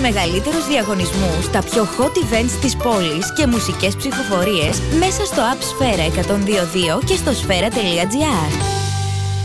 μεγαλύτερους διαγωνισμούς, τα πιο hot events της πόλης και μουσικές ψηφοφορίες μέσα στο App Sfera 102.2 και στο sfera.gr.